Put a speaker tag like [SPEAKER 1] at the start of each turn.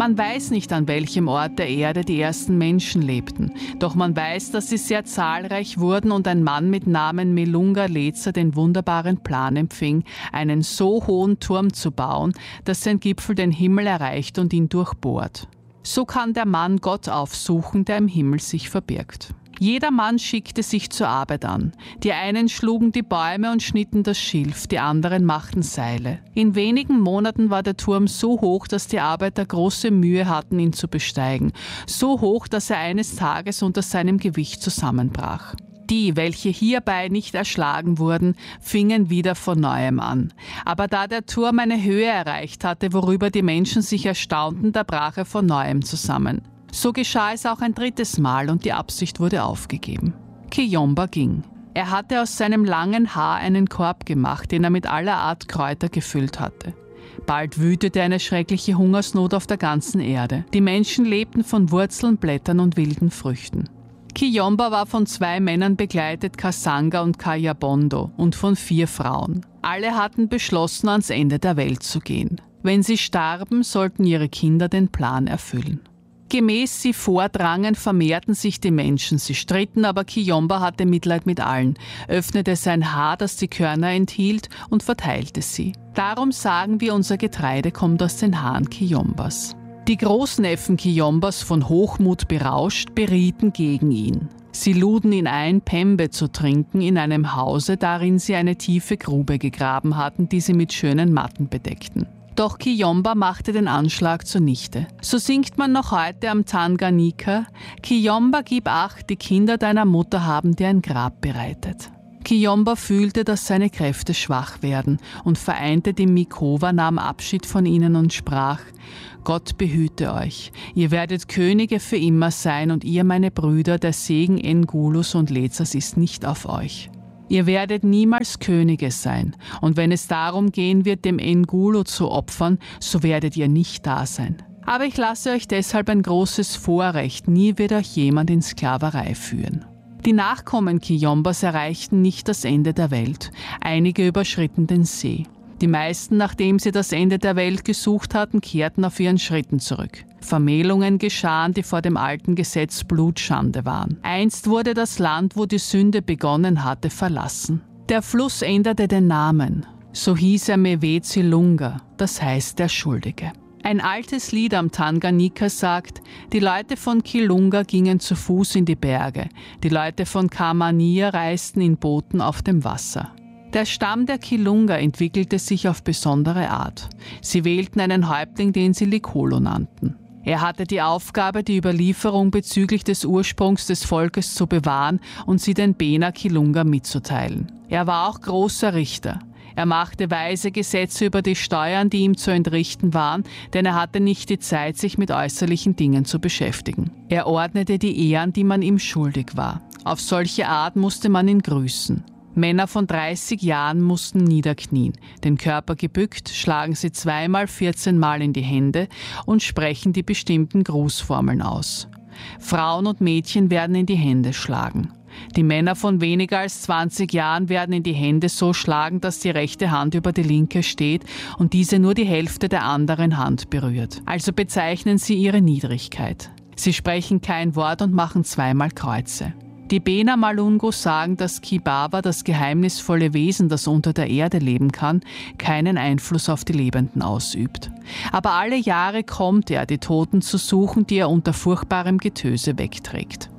[SPEAKER 1] Man weiß nicht, an welchem Ort der Erde die ersten Menschen lebten, doch man weiß, dass sie sehr zahlreich wurden und ein Mann mit Namen Melunga Lezer den wunderbaren Plan empfing, einen so hohen Turm zu bauen, dass sein Gipfel den Himmel erreicht und ihn durchbohrt. So kann der Mann Gott aufsuchen, der im Himmel sich verbirgt. Jeder Mann schickte sich zur Arbeit an. Die einen schlugen die Bäume und schnitten das Schilf, die anderen machten Seile. In wenigen Monaten war der Turm so hoch, dass die Arbeiter große Mühe hatten, ihn zu besteigen. So hoch, dass er eines Tages unter seinem Gewicht zusammenbrach. Die, welche hierbei nicht erschlagen wurden, fingen wieder von Neuem an. Aber da der Turm eine Höhe erreicht hatte, worüber die Menschen sich erstaunten, da brach er von Neuem zusammen. So geschah es auch ein drittes Mal und die Absicht wurde aufgegeben. Kiyomba ging. Er hatte aus seinem langen Haar einen Korb gemacht, den er mit aller Art Kräuter gefüllt hatte. Bald wütete eine schreckliche Hungersnot auf der ganzen Erde. Die Menschen lebten von Wurzeln, Blättern und wilden Früchten. Kiyomba war von 2 Männern begleitet, Kasanga und Kayabondo, und von 4 Frauen. Alle hatten beschlossen, ans Ende der Welt zu gehen. Wenn sie starben, sollten ihre Kinder den Plan erfüllen. Gemäß sie vordrangen, vermehrten sich die Menschen. Sie stritten, aber Kiyomba hatte Mitleid mit allen, öffnete sein Haar, das die Körner enthielt, und verteilte sie. Darum sagen wir, unser Getreide kommt aus den Haaren Kiyombas. Die Großneffen Kiyombas, von Hochmut berauscht, berieten gegen ihn. Sie luden ihn ein, Pembe zu trinken in einem Hause, darin sie eine tiefe Grube gegraben hatten, die sie mit schönen Matten bedeckten. Doch Kiyomba machte den Anschlag zunichte. So singt man noch heute am Tanganyika: Kiyomba, gib acht, die Kinder deiner Mutter haben dir ein Grab bereitet. Kiyomba fühlte, dass seine Kräfte schwach werden und vereinte die Mikowa, nahm Abschied von ihnen und sprach: Gott behüte euch, ihr werdet Könige für immer sein und ihr, meine Brüder, der Segen Engulus und Lezers ist nicht auf euch. Ihr werdet niemals Könige sein, und wenn es darum gehen wird, dem Engulu zu opfern, so werdet ihr nicht da sein. Aber ich lasse euch deshalb ein großes Vorrecht, nie wird euch jemand in Sklaverei führen. Die Nachkommen Kiyombas erreichten nicht das Ende der Welt, einige überschritten den See. Die meisten, nachdem sie das Ende der Welt gesucht hatten, kehrten auf ihren Schritten zurück. Vermählungen geschahen, die vor dem alten Gesetz Blutschande waren. Einst wurde das Land, wo die Sünde begonnen hatte, verlassen. Der Fluss änderte den Namen. So hieß er Mewezi Lunga, das heißt der Schuldige. Ein altes Lied am Tanganyika sagt: Die Leute von Kilunga gingen zu Fuß in die Berge. Die Leute von Kamania reisten in Booten auf dem Wasser. Der Stamm der Kilunga entwickelte sich auf besondere Art. Sie wählten einen Häuptling, den sie Likolo nannten. Er hatte die Aufgabe, die Überlieferung bezüglich des Ursprungs des Volkes zu bewahren und sie den Bena Kilunga mitzuteilen. Er war auch großer Richter. Er machte weise Gesetze über die Steuern, die ihm zu entrichten waren, denn er hatte nicht die Zeit, sich mit äußerlichen Dingen zu beschäftigen. Er ordnete die Ehren, die man ihm schuldig war. Auf solche Art musste man ihn grüßen. Männer von 30 Jahren mussten niederknien, den Körper gebückt, schlagen sie 2-mal 14-mal in die Hände und sprechen die bestimmten Grußformeln aus. Frauen und Mädchen werden in die Hände schlagen. Die Männer von weniger als 20 Jahren werden in die Hände so schlagen, dass die rechte Hand über die linke steht und diese nur die Hälfte der anderen Hand berührt. Also bezeichnen sie ihre Niedrigkeit. Sie sprechen kein Wort und machen 2-mal Kreuze. Die Bena Malungo sagen, dass Kibawa, das geheimnisvolle Wesen, das unter der Erde leben kann, keinen Einfluss auf die Lebenden ausübt. Aber alle Jahre kommt er, die Toten zu suchen, die er unter furchtbarem Getöse wegträgt.